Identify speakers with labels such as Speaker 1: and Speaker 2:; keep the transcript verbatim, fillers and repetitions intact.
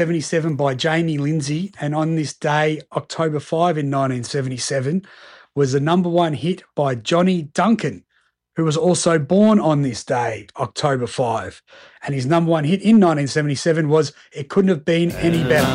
Speaker 1: seventy-seven by Jamie Lindsay, and on this day, October fifth in nineteen seventy-seven, was the number one hit by Johnny Duncan, who was also born on this day, October fifth. And his number one hit in nineteen seventy-seven was It Couldn't Have Been Any Better.